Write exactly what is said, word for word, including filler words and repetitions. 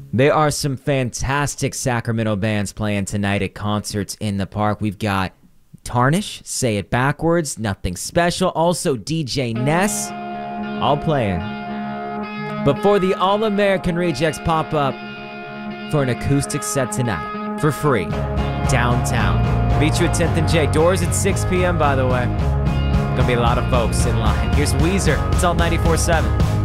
There are some fantastic Sacramento bands playing tonight at Concerts in the Park. We've got Tarnish, Say It Backwards, Nothing Special. Also D J Ness, all playing. Before the All-American Rejects pop up for an acoustic set tonight, for free, downtown. Meet you at tenth and J. Doors at six p.m., by the way. Gonna be a lot of folks in line. Here's Weezer. It's all ninety-four seven.